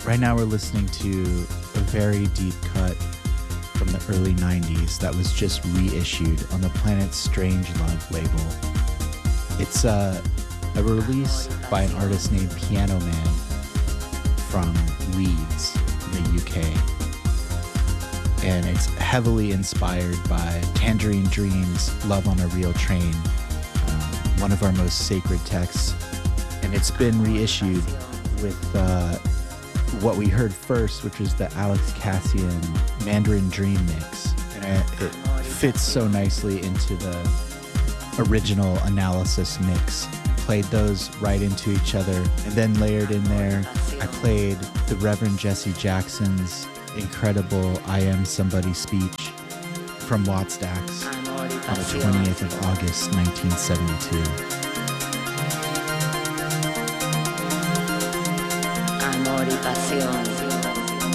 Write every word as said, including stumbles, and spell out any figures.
Right now we're listening to a very deep cut from the early nineties that was just reissued on the Planet Strange Love label. It's uh, a release by an artist named Piano Man from Leeds in the U K. And it's heavily inspired by Tangerine Dream's Love on a Real Train, um, one of our most sacred texts. And it's been reissued with uh, what we heard first, which was the Alex Cassian Mandarin Dream mix. And it, it fits so nicely into the original Analysis mix. Played those right into each other, and then layered in there, I played the Reverend Jesse Jackson's incredible I Am Somebody speech from Wattstax on the twentieth of August, nineteen seventy-two. Amor y pasión.